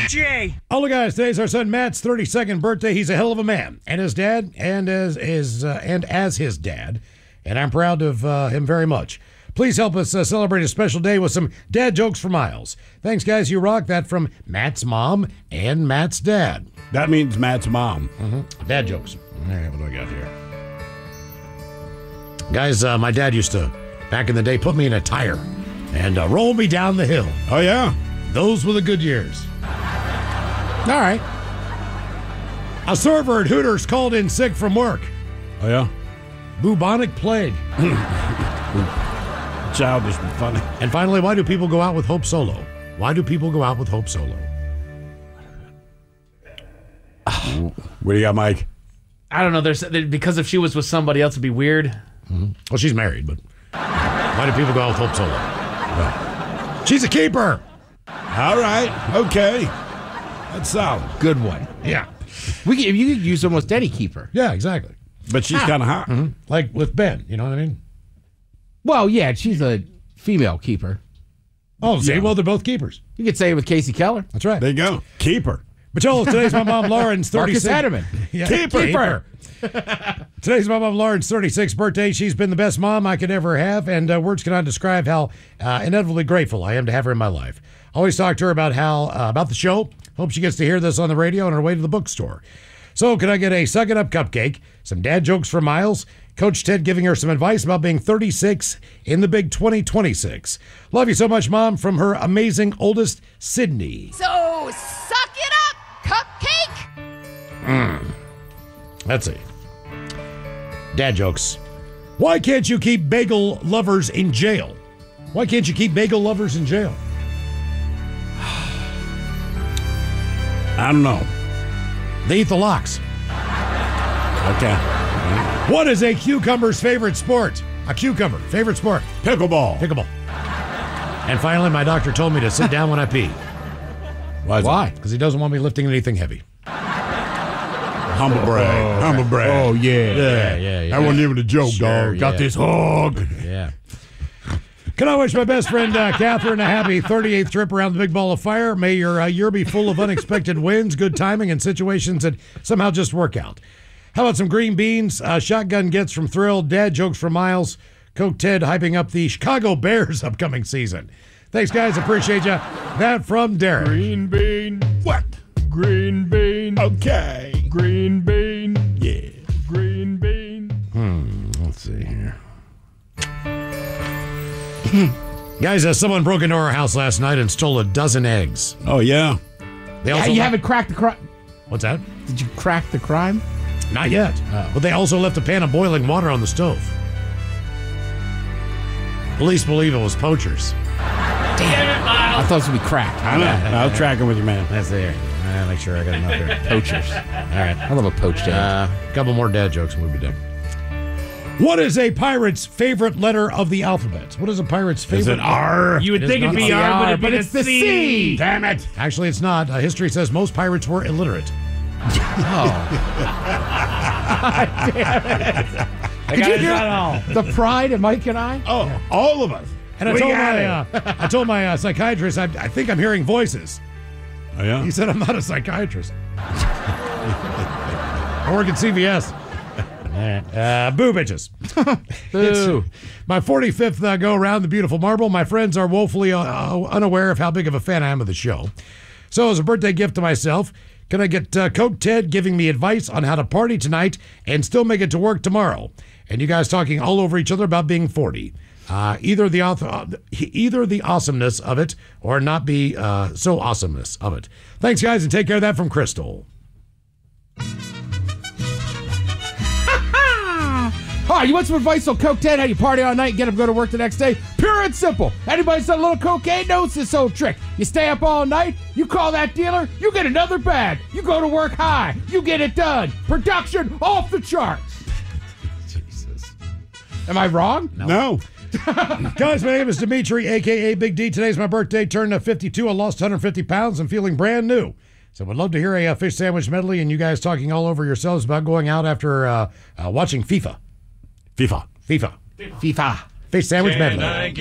DJ. Oh, look, guys, today's our son Matt's 32nd birthday. He's a hell of a man, and his dad, and as his dad, and I'm proud of him very much. Please help us celebrate a special day with some dad jokes for Miles. Thanks, guys. You rock. That from Matt's mom and Matt's dad. That means Matt's mom. Mm-hmm. Dad jokes. All right, what do I got here? Guys, my dad used to, back in the day, put me in a tire and roll me down the hill. Oh, yeah? Those were the good years. All right. A server at Hooters called in sick from work. Oh, yeah? Bubonic plague. Childish but funny. And finally, why do people go out with Hope Solo? Why do people go out with Hope Solo? What do you got, Mike? I don't know. Because if she was with somebody else, it'd be weird. Mm-hmm. Well, she's married, but why do people go out with Hope Solo? Well, she's a keeper. All right. Okay. That's solid. Good one. Yeah. You could use almost any keeper. Yeah, exactly. But she's kind of hot. Mm-hmm. Like with Ben, you know what I mean? Well, yeah, she's a female keeper. Oh, see, Yeah. well, they're both keepers. You could say it with Casey Keller. That's right. There you go. Keeper. But today's my mom Lauren's 36. Marcus Hatterman. Yeah, Keeper. Today's my mom Lauren's 36th birthday. She's been the best mom I could ever have, and words cannot describe how inevitably grateful I am to have her in my life. Always talk to her about about the show. Hope she gets to hear this on the radio on her way to the bookstore. So, can I get a Suck It Up cupcake, some dad jokes for Miles, Coach Ted giving her some advice about being 36 in the big 2026. Love you so much, Mom, from her amazing oldest, Sydney. So, suck it up, cupcake! Let's see. Dad jokes. Why can't you keep bagel lovers in jail? Why can't you keep bagel lovers in jail? I don't know. They eat the locks. Okay. What is a cucumber's favorite sport? A cucumber, favorite sport? Pickleball. Pickleball. And finally, my doctor told me to sit down when I pee. Why? Because he doesn't want me lifting anything heavy. Humble brag. Humble brag. Oh, yeah. Yeah. That wasn't even a joke, Sure, dog. Got yeah. this hog. Yeah. Can I wish my best friend Catherine a happy 38th trip around the big ball of fire? May your year be full of unexpected wins, good timing, and situations that somehow just work out. How about some green beans? Shotgun gets from Thrill. Dad jokes from Miles. Coke Ted hyping up the Chicago Bears upcoming season. Thanks, guys. Appreciate you. That from Derek. Green bean. What? Green bean. Okay. Green bean. Yeah. Green bean. Let's see here. Guys, someone broke into our house last night and stole a dozen eggs. Oh, yeah. They Yeah, also you haven't cracked the crime. What's that? Did you crack the crime? Not yet. But they also left a pan of boiling water on the stove. Police believe it was poachers. I thought it was going to be cracked. I know. I was tracking with you, man. That's there. Make sure I got enough here. Poachers. All right. I love a poached egg. A couple more dad jokes and we'll be done. What is a pirate's favorite letter of the alphabet? What is a pirate's favorite? Is it R? You would It is think it'd not be R, R, but it'd be it's the C. Damn it. Actually, it's not. History says most pirates were illiterate. Did you hear the pride in Mike and I? Oh, all of us. And I told my psychiatrist, I think I'm hearing voices. Oh, yeah? He said I'm not a psychiatrist. I work at CVS. Boo, bitches. Boo. My 45th go around the beautiful marble. My friends are woefully unaware of how big of a fan I am of the show. So as a birthday gift to myself, can I get Coke Ted giving me advice on how to party tonight and still make it to work tomorrow? And you guys talking all over each other about being 40. Either the awesomeness of it or not be so awesomeness of it. Thanks, guys, and take care of that from Crystal. Hi, you want some advice on Coke 10? How you party all night and get up and go to work the next day? Pure and simple. Anybody's done a little cocaine knows this old trick. You stay up all night, you call that dealer, you get another bag. You go to work high, you get it done. Production off the charts. Jesus. Am I wrong? No. Guys, my name is Dimitri, a.k.a. Big D. Today's my birthday. Turned 52. I lost 150 pounds. I'm feeling brand new. So would love to hear a fish sandwich medley and you guys talking all over yourselves about going out after watching FIFA. FIFA. FIFA. Fish sandwich medley.